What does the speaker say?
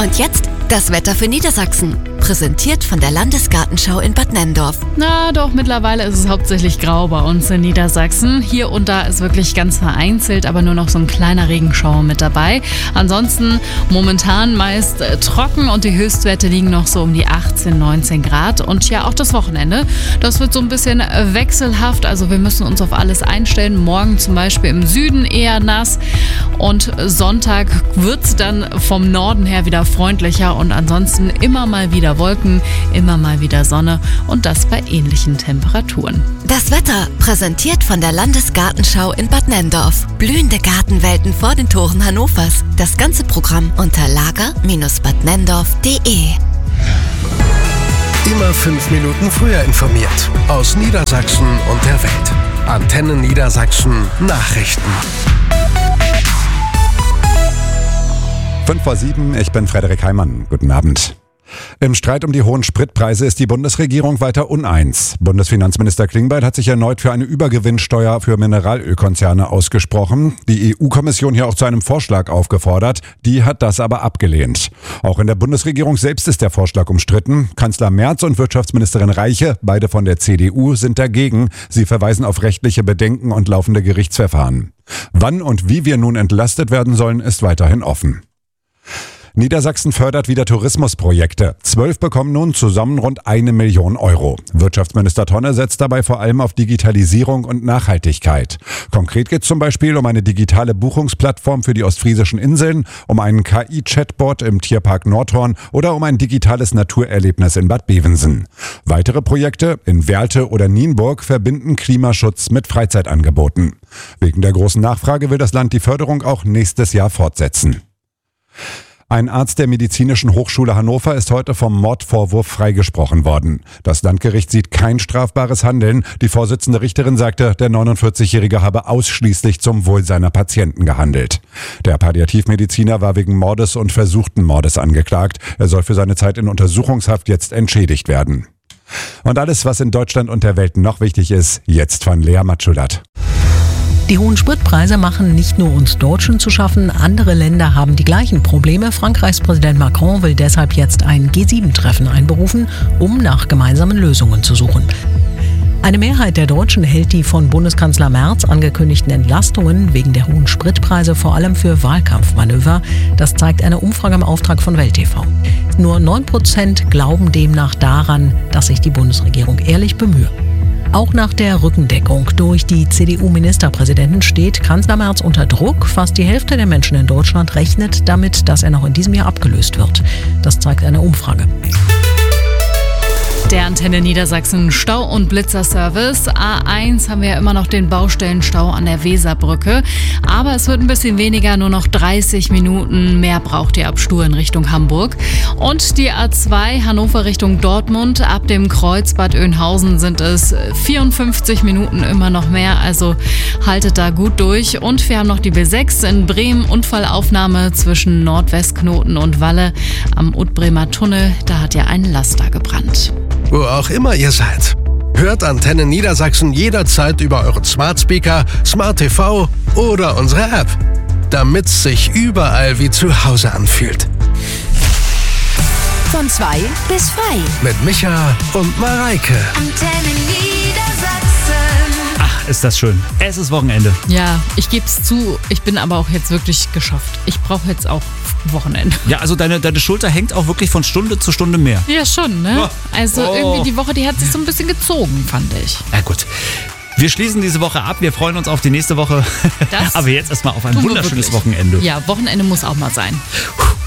Und jetzt das Wetter für Niedersachsen. Präsentiert von der Landesgartenschau in Bad Nenndorf. Na doch, mittlerweile ist es hauptsächlich grau bei uns in Niedersachsen. Hier und da ist wirklich ganz vereinzelt, aber nur noch so ein kleiner Regenschauer mit dabei. Ansonsten momentan meist trocken und die Höchstwerte liegen noch so um die 18, 19 Grad. Und ja, auch das Wochenende, das wird so ein bisschen wechselhaft. Also wir müssen uns auf alles einstellen. Morgen zum Beispiel im Süden eher nass und Sonntag wird es dann vom Norden her wieder freundlicher und ansonsten immer mal wieder Wolken, immer mal wieder Sonne und das bei ähnlichen Temperaturen. Das Wetter präsentiert von der Landesgartenschau in Bad Nenndorf. Blühende Gartenwelten vor den Toren Hannovers. Das ganze Programm unter lager-badnenndorf.de. Immer 5 Minuten früher informiert. Aus Niedersachsen und der Welt. Antenne Niedersachsen Nachrichten. 5:07, ich bin Frederik Heimann. Guten Abend. Im Streit um die hohen Spritpreise ist die Bundesregierung weiter uneins. Bundesfinanzminister Klingbeil hat sich erneut für eine Übergewinnsteuer für Mineralölkonzerne ausgesprochen. Die EU-Kommission hier auch zu einem Vorschlag aufgefordert. Die hat das aber abgelehnt. Auch in der Bundesregierung selbst ist der Vorschlag umstritten. Kanzler Merz und Wirtschaftsministerin Reiche, beide von der CDU, sind dagegen. Sie verweisen auf rechtliche Bedenken und laufende Gerichtsverfahren. Wann und wie wir nun entlastet werden sollen, ist weiterhin offen. Niedersachsen fördert wieder Tourismusprojekte. 12 bekommen nun zusammen rund 1 Million Euro. Wirtschaftsminister Tonne setzt dabei vor allem auf Digitalisierung und Nachhaltigkeit. Konkret geht es zum Beispiel um eine digitale Buchungsplattform für die ostfriesischen Inseln, um einen KI-Chatbot im Tierpark Nordhorn oder um ein digitales Naturerlebnis in Bad Bevensen. Weitere Projekte in Werlte oder Nienburg verbinden Klimaschutz mit Freizeitangeboten. Wegen der großen Nachfrage will das Land die Förderung auch nächstes Jahr fortsetzen. Ein Arzt der Medizinischen Hochschule Hannover ist heute vom Mordvorwurf freigesprochen worden. Das Landgericht sieht kein strafbares Handeln. Die Vorsitzende Richterin sagte, der 49-Jährige habe ausschließlich zum Wohl seiner Patienten gehandelt. Der Palliativmediziner war wegen Mordes und versuchten Mordes angeklagt. Er soll für seine Zeit in Untersuchungshaft jetzt entschädigt werden. Und alles, was in Deutschland und der Welt noch wichtig ist, jetzt von Lea Matschulat. Die hohen Spritpreise machen nicht nur uns Deutschen zu schaffen, andere Länder haben die gleichen Probleme. Frankreichs Präsident Macron will deshalb jetzt ein G7-Treffen einberufen, um nach gemeinsamen Lösungen zu suchen. Eine Mehrheit der Deutschen hält die von Bundeskanzler Merz angekündigten Entlastungen wegen der hohen Spritpreise vor allem für Wahlkampfmanöver. Das zeigt eine Umfrage im Auftrag von Welt TV. Nur 9% glauben demnach daran, dass sich die Bundesregierung ehrlich bemühe. Auch nach der Rückendeckung durch die CDU-Ministerpräsidentin steht Kanzler Merz unter Druck. Fast die Hälfte der Menschen in Deutschland rechnet damit, dass er noch in diesem Jahr abgelöst wird. Das zeigt eine Umfrage. Der Antenne Niedersachsen Stau- und Blitzerservice. A1 haben wir ja immer noch den Baustellenstau an der Weserbrücke. Aber es wird ein bisschen weniger, nur noch 30 Minuten mehr braucht ihr ab Stur in Richtung Hamburg. Und die A2 Hannover Richtung Dortmund. Ab dem Kreuz Bad Oeynhausen sind es 54 Minuten immer noch mehr. Also haltet da gut durch. Und wir haben noch die B6 in Bremen. Unfallaufnahme zwischen Nordwestknoten und Walle am Utbremer Tunnel. Da hat ja ein Laster gebrannt. Wo auch immer ihr seid. Hört Antenne Niedersachsen jederzeit über euren Smart Speaker, Smart TV oder unsere App. Damit's sich überall wie zu Hause anfühlt. Von 2 bis frei. Mit Micha und Mareike. Antenne Niedersachsen. Ach, ist das schön. Es ist Wochenende. Ja, ich gebe es zu, ich bin aber auch jetzt wirklich geschafft. Ich brauche jetzt auch Wochenende. Ja, also deine Schulter hängt auch wirklich von Stunde zu Stunde mehr. Ja, schon, ne? Also irgendwie die Woche, die hat sich so ein bisschen gezogen, fand ich. Ja gut. Wir schließen diese Woche ab. Wir freuen uns auf die nächste Woche. Aber jetzt erstmal auf ein wunderschönes Wochenende. Ja, Wochenende muss auch mal sein.